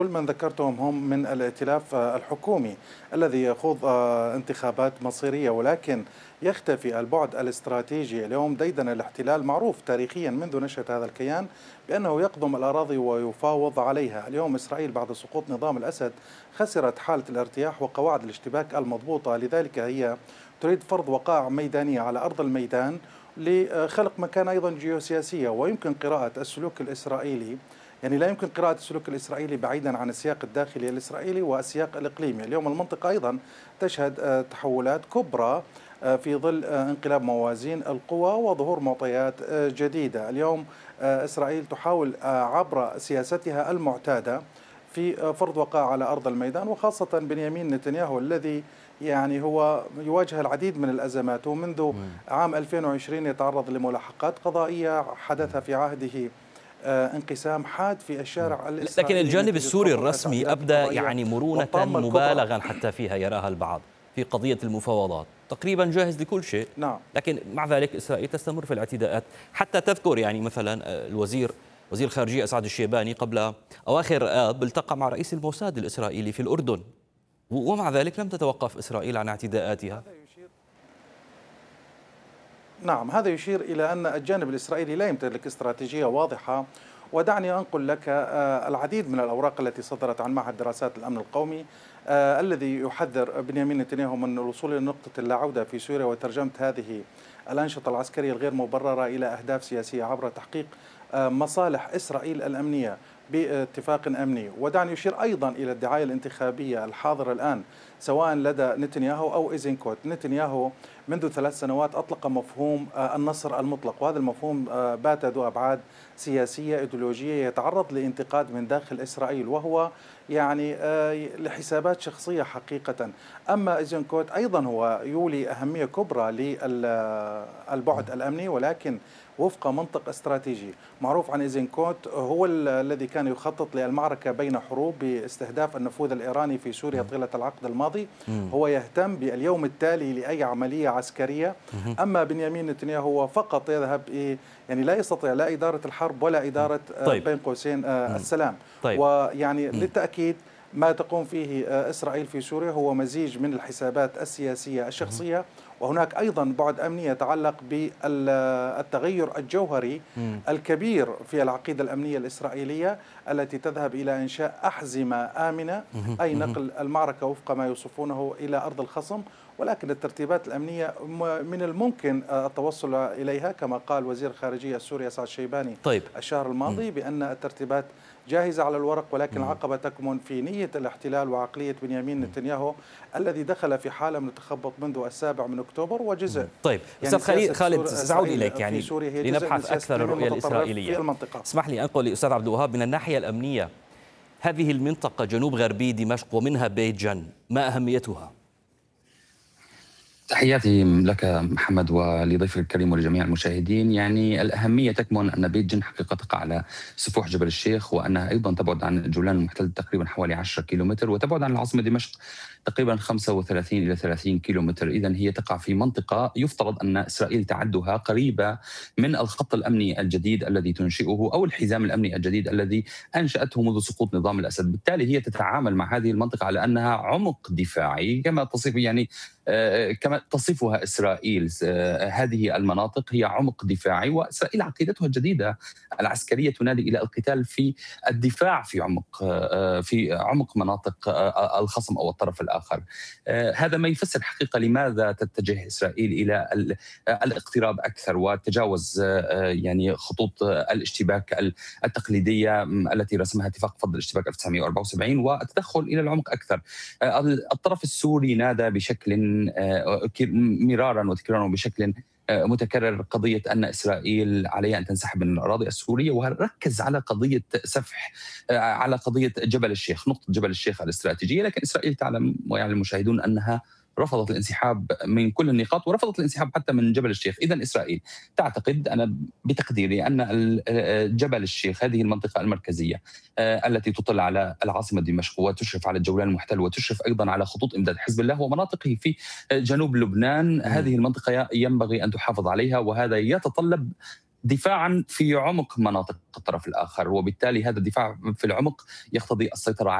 كل من ذكرتهم هم من الائتلاف الحكومي الذي يخوض انتخابات مصيرية، ولكن يختفي البعد الاستراتيجي. اليوم ديدن الاحتلال معروف تاريخيا منذ نشأة هذا الكيان بأنه يقضم الأراضي ويفاوض عليها. اليوم إسرائيل بعد سقوط نظام الأسد خسرت حالة الارتياح وقواعد الاشتباك المضبوطة، لذلك هي تريد فرض وقائع ميدانية على أرض الميدان لخلق مكان أيضا جيوسياسية. ويمكن قراءة السلوك الإسرائيلي، يعني لا يمكن قراءة السلوك الإسرائيلي بعيدا عن السياق الداخلي الإسرائيلي والسياق الإقليمي. اليوم المنطقة أيضا تشهد تحولات كبرى في ظل انقلاب موازين القوى وظهور معطيات جديدة. اليوم إسرائيل تحاول عبر سياستها المعتادة في فرض وقائع على أرض الميدان، وخاصة بنيامين نتنياهو الذي يعني هو يواجه العديد من الأزمات، ومنذ عام 2020 يتعرض لملاحقات قضائية حدث في عهده انقسام حاد في الشارع لكن الإسرائيلي الجانب نتيجة السوري خطر الرسمي التعديلات أبدى القضائية مرونة والطامة الكبرى. مبالغا حتى فيها يراها البعض في قضية المفاوضات، تقريبا جاهز لكل شيء. نعم. لكن مع ذلك إسرائيل تستمر في الاعتداءات، حتى تذكر مثلا وزير الخارجية أسعد الشيباني قبل أواخر آب التقى مع رئيس الموساد الإسرائيلي في الأردن، ومع ذلك لم تتوقف إسرائيل عن اعتداءاتها. نعم، هذا يشير إلى أن الجانب الإسرائيلي لا يمتلك استراتيجية واضحة. ودعني أنقل لك العديد من الأوراق التي صدرت عن معهد دراسات الأمن القومي الذي يحذر بنيامين نتنياهو من الوصول إلى نقطة اللا عودة في سوريا، وترجمة هذه الأنشطة العسكرية الغير مبررة إلى أهداف سياسية عبر تحقيق مصالح إسرائيل الأمنية باتفاق أمني. ودعني يشير أيضا إلى الدعاية الانتخابية الحاضرة الآن سواء لدى نتنياهو أو إيزنكوت. نتنياهو منذ 3 سنوات أطلق مفهوم النصر المطلق، وهذا المفهوم بات ذو أبعاد سياسية إيديولوجية يتعرض لانتقاد من داخل إسرائيل، وهو يعني لحسابات شخصية حقيقة. أما إيزنكوت أيضا هو يولي أهمية كبرى للبعد الأمني، ولكن وفق منطق استراتيجي. معروف عن إيزنكوت هو الذي كان يخطط للمعركة بين حروب باستهداف النفوذ الإيراني في سوريا طيلة العقد الماضي. هو يهتم باليوم التالي لأي عملية عسكرية. أما بنيامين نتنياهو هو فقط يذهب يعني لا يستطيع لا إدارة الحرب ولا إدارة بين قوسين السلام. ويعني للتأكيد ما تقوم فيه إسرائيل في سوريا هو مزيج من الحسابات السياسية الشخصية، وهناك أيضا بعد أمني يتعلق بالتغير الجوهري الكبير في العقيدة الأمنية الإسرائيلية التي تذهب إلى إنشاء أحزمة آمنة، أي نقل المعركة وفق ما يوصفونه إلى أرض الخصم. ولكن الترتيبات الأمنية من الممكن التوصل إليها كما قال وزير الخارجية السوري أسعد الشيباني الشهر الماضي بأن الترتيبات جاهزة على الورق، ولكن العقبة تكمن في نية الاحتلال وعقلية بنيامين نتنياهو الذي دخل في حالة من التخبط منذ 7 أكتوبر وجزء. طيب يعني أستاذ خالد سأعود إليك لنبحث أكثر الرؤية الإسرائيلية. اسمح لي أنقل لأستاذ عبد الوهاب من الناحية الأمنية، هذه المنطقة جنوب غربي دمشق ومنها بيت جن، ما أهميتها؟ تحياتي لك محمد ولضيفك الكريم ولجميع المشاهدين. يعني الأهمية تكمن أن بيت جن حقيقة تقع على سفوح جبل الشيخ، وأنها أيضا تبعد عن الجولان المحتل تقريبا حوالي 10 كيلومتر، وتبعد عن العاصمة دمشق تقريبا 35 إلى 30 كيلومتر. إذن هي تقع في منطقة يفترض أن إسرائيل تعدها قريبة من الخط الأمني الجديد الذي تنشئه أو الحزام الأمني الجديد الذي أنشأته منذ سقوط نظام الأسد. بالتالي هي تتعامل مع هذه المنطقة على أنها عمق دفاعي كما تصف كما تصفها إسرائيل. هذه المناطق هي عمق دفاعي، وإسرائيل عقيدتها الجديدة العسكرية تنادي إلى القتال في الدفاع في عمق مناطق الخصم أو الطرف الآخر. هذا ما يفسر حقيقة لماذا تتجه إسرائيل إلى الاقتراب أكثر وتجاوز يعني خطوط الاشتباك التقليدية التي رسمها اتفاق فض الاشتباك 1974 والتدخل إلى العمق أكثر. الطرف السوري نادى بشكل مرارا وتكرارا بشكل متكرر قضية أن إسرائيل عليها أن تنسحب من الأراضي السورية، وركز على قضية سفح على قضية جبل الشيخ، نقطة جبل الشيخ الاستراتيجية. لكن إسرائيل تعلم ويعلم المشاهدون أنها رفضت الانسحاب من كل النقاط ورفضت الانسحاب حتى من جبل الشيخ. إذن إسرائيل تعتقد، أنا بتقديري، أن جبل الشيخ هذه المنطقة المركزية التي تطل على العاصمة دمشق وتشرف على الجولان المحتل وتشرف أيضا على خطوط إمداد حزب الله ومناطقه في جنوب لبنان، هذه المنطقة ينبغي أن تحافظ عليها، وهذا يتطلب دفاعا في عمق مناطق الطرف الآخر، وبالتالي هذا الدفاع في العمق يقتضي السيطرة